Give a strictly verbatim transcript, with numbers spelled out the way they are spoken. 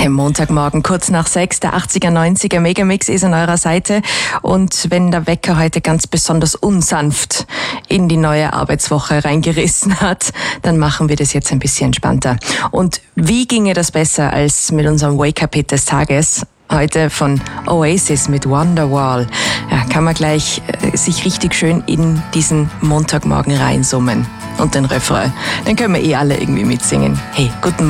Im Montagmorgen, kurz nach sechs, der achtziger, neunziger Megamix ist an eurer Seite. Und wenn der Wecker heute ganz besonders unsanft in die neue Arbeitswoche reingerissen hat, dann machen wir das jetzt ein bisschen entspannter. Und wie ginge das besser als mit unserem Wake-up-Hit des Tages? Heute von Oasis mit Wonderwall. Ja, kann man gleich äh, sich richtig schön in diesen Montagmorgen reinsummen. Und den Refrain. Dann können wir eh alle irgendwie mitsingen. Hey, guten Morgen.